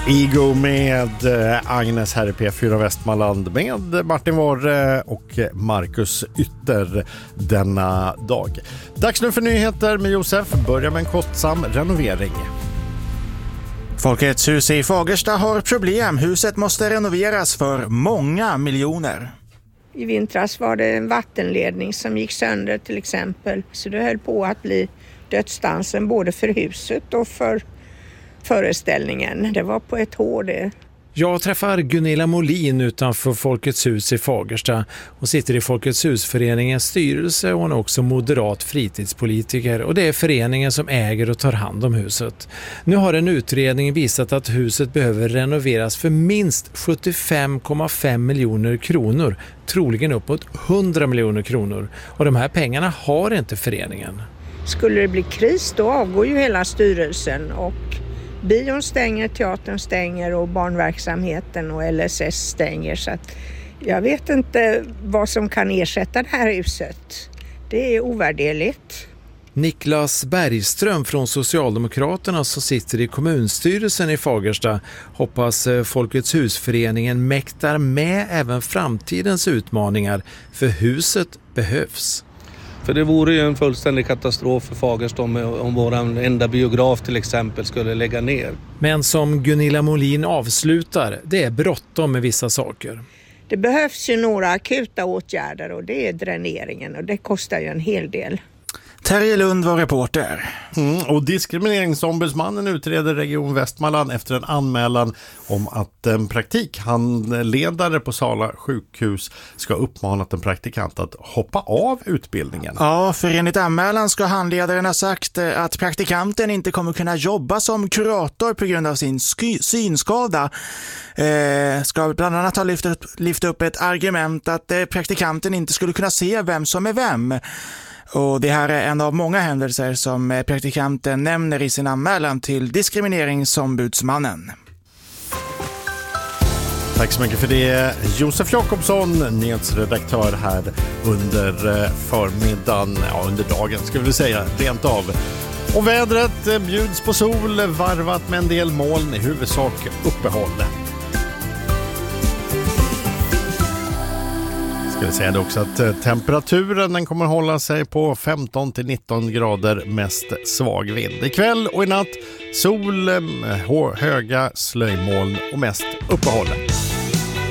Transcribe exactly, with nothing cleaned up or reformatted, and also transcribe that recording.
Ego med Agnes här i P fyra Västmanland med Martin Warre och Marcus Ytter denna dag. Dags nu för nyheter med Josef. Börjar med en kostsam renovering. Folkets hus i Fagersta har problem. Huset måste renoveras för många miljoner. I vintras var det en vattenledning som gick sönder till exempel. Så det höll på att bli dödsdansen både för huset och för föreställningen. Det var på ett hår det. Jag träffar Gunilla Molin utanför Folkets hus i Fagersta och sitter i Folkets husföreningens styrelse, och hon är också moderat fritidspolitiker, och det är föreningen som äger och tar hand om huset. Nu har en utredning visat att huset behöver renoveras för minst sjuttiofem komma fem miljoner kronor, troligen uppåt hundra miljoner kronor, och de här pengarna har inte föreningen. Skulle det bli kris då avgår ju hela styrelsen, och bion stänger, teatern stänger och barnverksamheten och L S S stänger, så att jag vet inte vad som kan ersätta det här huset. Det är ovärderligt. Niklas Bergström från Socialdemokraterna som sitter i kommunstyrelsen i Fagersta hoppas Folkets husföreningen mäktar med även framtidens utmaningar, för huset behövs. För det vore ju en fullständig katastrof för Fagersta om, om vår enda biograf till exempel skulle lägga ner. Men som Gunilla Molin avslutar, det är bråttom med vissa saker. Det behövs ju några akuta åtgärder, och det är dräneringen, och det kostar ju en hel del. Terje Lund var reporter. Mm, och diskrimineringsombudsmannen utreder Region Västmanland efter en anmälan om att en praktikhandledare på Sala sjukhus ska uppmanat en praktikant att hoppa av utbildningen. Ja, för enligt anmälan ska handledaren ha sagt att praktikanten inte kommer kunna jobba som kurator på grund av sin sky- synskada. Eh, ska bland annat ha lyft upp, lyft upp ett argument att eh, praktikanten inte skulle kunna se vem som är vem. Och det här är en av många händelser som praktikanten nämner i sin anmälan till diskrimineringsombudsmannen. Tack så mycket för det, Josef Jakobsson, nyhetsredaktör här under förmiddagen, ja under dagen ska vi säga, rent av. Och vädret bjuds på sol, varvat med en del moln, i huvudsak uppehåll. Ska vi säga det också att temperaturen den kommer hålla sig på femton till nitton grader, mest svag vind. Ikväll och i natt sol, höga slöjmoln och mest uppehåll.